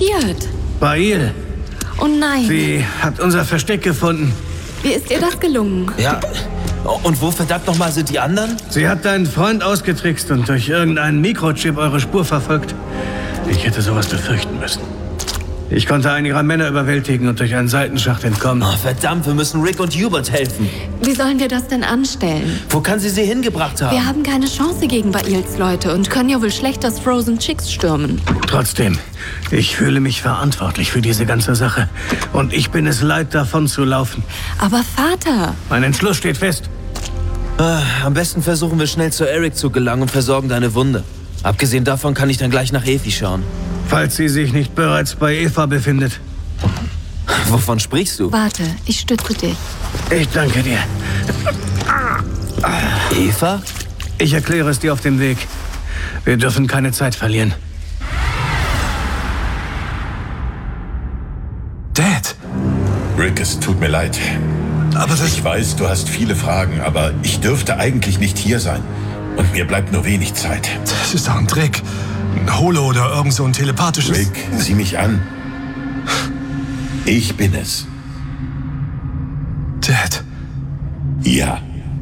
passiert? Bail. Oh nein. Sie hat unser Versteck gefunden. Wie ist ihr das gelungen? Ja. Und wo verdammt nochmal sind die anderen? Sie hat deinen Freund ausgetrickst und durch irgendeinen Mikrochip eure Spur verfolgt. Ich hätte sowas befürchten müssen. Ich konnte einen ihrer Männer überwältigen und durch einen Seitenschacht entkommen. Oh, verdammt, wir müssen Rick und Hubert helfen. Wie sollen wir das denn anstellen? Wo kann sie hingebracht haben? Wir haben keine Chance gegen Bails Leute und können ja wohl schlecht das Frozen Chicks stürmen. Trotzdem, ich fühle mich verantwortlich für diese ganze Sache. Und ich bin es leid, davon zu laufen. Aber Vater... Mein Entschluss steht fest. Am besten versuchen wir schnell zu Eric zu gelangen und versorgen deine Wunde. Abgesehen davon kann ich dann gleich nach Evi schauen. Falls sie sich nicht bereits bei Eva befindet. Wovon sprichst du? Warte, ich stütze dich. Ich danke dir. Eva? Ich erkläre es dir auf dem Weg. Wir dürfen keine Zeit verlieren. Dad! Rick, es tut mir leid. Aber Ich weiß, du hast viele Fragen, aber ich dürfte eigentlich nicht hier sein. Und mir bleibt nur wenig Zeit. Das ist doch ein Trick. Ein Holo oder irgend so ein telepathisches... Rick, sieh mich an. Ich bin es. Dad, Ja.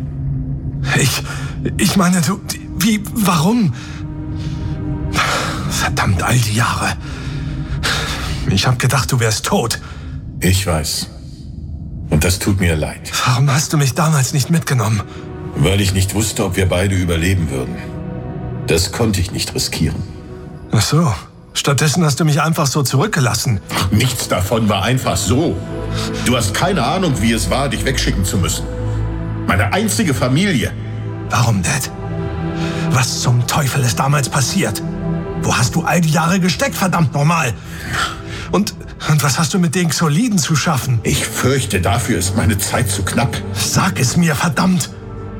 ich meine, warum? Verdammt, all die Jahre. Ich hab gedacht, du wärst tot. Ich weiß. Und das tut mir leid. Warum hast du mich damals nicht mitgenommen? Weil ich nicht wusste, ob wir beide überleben würden. Das konnte ich nicht riskieren. Ach so. Stattdessen hast du mich einfach so zurückgelassen. Nichts davon war einfach so. Du hast keine Ahnung, wie es war, dich wegschicken zu müssen. Meine einzige Familie. Warum, Dad? Was zum Teufel ist damals passiert? Wo hast du all die Jahre gesteckt, verdammt nochmal? Und was hast du mit den Xoliden zu schaffen? Ich fürchte, dafür ist meine Zeit zu knapp. Sag es mir, verdammt!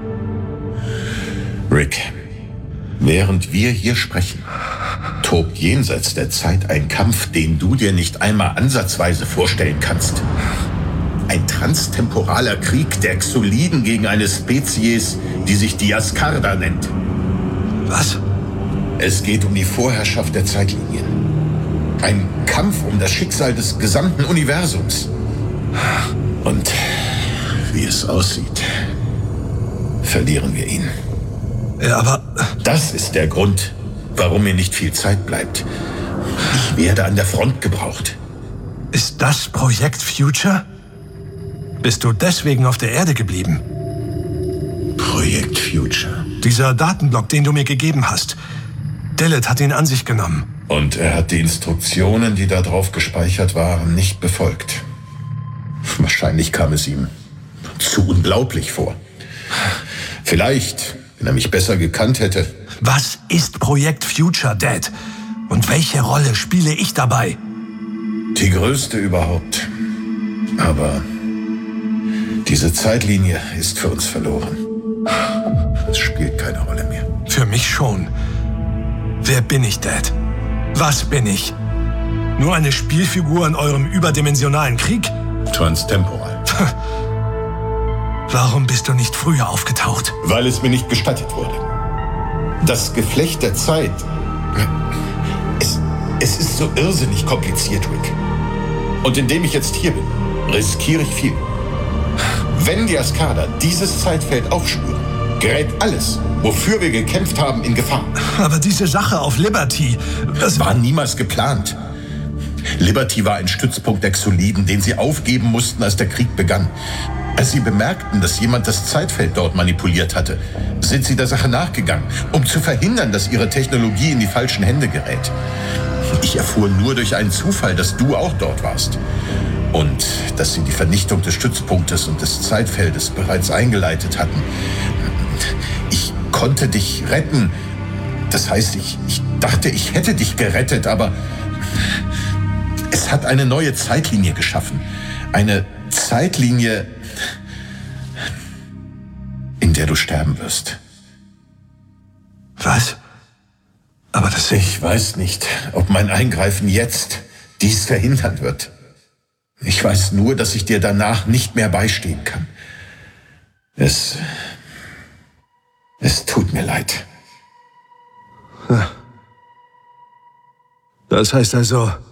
Rick, während wir hier sprechen, tobt jenseits der Zeit ein Kampf, den du dir nicht einmal ansatzweise vorstellen kannst. Ein transtemporaler Krieg der Xoliden gegen eine Spezies, die sich die Askarda nennt. Was? Es geht um die Vorherrschaft der Zeitlinien. Ein Kampf um das Schicksal des gesamten Universums. Und wie es aussieht, verlieren wir ihn. Ja, aber... Das ist der Grund, warum mir nicht viel Zeit bleibt. Ich werde an der Front gebraucht. Ist das Projekt Future? Bist du deswegen auf der Erde geblieben? Projekt Future. Dieser Datenblock, den du mir gegeben hast. Dillet hat ihn an sich genommen. Und er hat die Instruktionen, die da drauf gespeichert waren, nicht befolgt. Wahrscheinlich kam es ihm zu unglaublich vor. Vielleicht, wenn er mich besser gekannt hätte. Was ist Projekt Future, Dad? Und welche Rolle spiele ich dabei? Die größte überhaupt. Aber diese Zeitlinie ist für uns verloren. Es spielt keine Rolle mehr. Für mich schon. Wer bin ich, Dad? Was bin ich? Nur eine Spielfigur in eurem überdimensionalen Krieg? Transtemporal. Warum bist du nicht früher aufgetaucht? Weil es mir nicht gestattet wurde. Das Geflecht der Zeit. Es ist so irrsinnig kompliziert, Rick. Und indem ich jetzt hier bin, riskiere ich viel. Wenn die Askarda dieses Zeitfeld aufspüren, gerät alles, wofür wir gekämpft haben, in Gefahr. Aber diese Sache auf Liberty... Das war niemals geplant. Liberty war ein Stützpunkt der Xoliden, den sie aufgeben mussten, als der Krieg begann. Als sie bemerkten, dass jemand das Zeitfeld dort manipuliert hatte, sind sie der Sache nachgegangen, um zu verhindern, dass ihre Technologie in die falschen Hände gerät. Ich erfuhr nur durch einen Zufall, dass du auch dort warst. Und dass sie die Vernichtung des Stützpunktes und des Zeitfeldes bereits eingeleitet hatten. Ich konnte dich retten. Das heißt, ich dachte, ich hätte dich gerettet, aber es hat eine neue Zeitlinie geschaffen. Eine Zeitlinie, in der du sterben wirst. Was? Aber das... Ich weiß nicht, ob mein Eingreifen jetzt dies verhindern wird. Ich weiß nur, dass ich dir danach nicht mehr beistehen kann. Es tut mir leid. Das heißt also,